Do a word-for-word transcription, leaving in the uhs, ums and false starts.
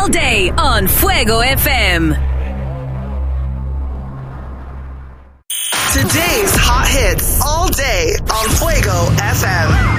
all day on Fuego F M. Today's hot hits all day on Fuego F M.